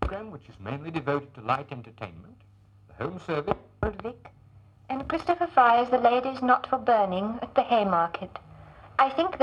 programme which is mainly devoted to light entertainment, the home service, Vic, and Christopher Fry's The Ladies Not for Burning at the Haymarket. I think